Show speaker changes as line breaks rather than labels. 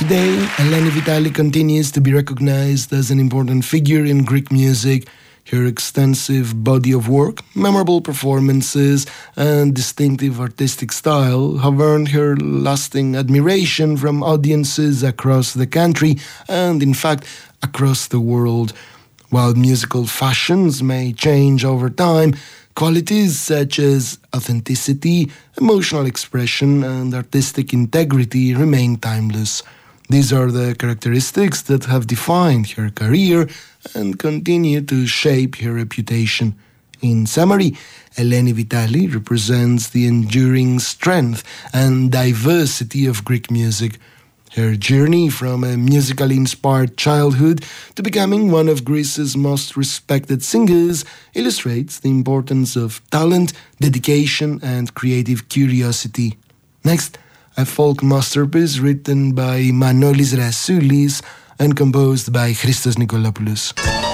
Today, Eleni Vitali continues to be recognized as an important figure in Greek music. Her extensive body of work, memorable performances, and distinctive artistic style have earned her lasting admiration from audiences across the country and, in fact, across the world. While musical fashions may change over time, qualities such as authenticity, emotional expression, and artistic integrity remain timeless. These are the characteristics that have defined her career and continue to shape her reputation. In summary, Eleni Vitali represents the enduring strength and diversity of Greek music. Her journey from a musically inspired childhood to becoming one of Greece's most respected singers illustrates the importance of talent, dedication, and creative curiosity. Next, a folk masterpiece written by Manolis Rasoulis and composed by Christos Nikolopoulos.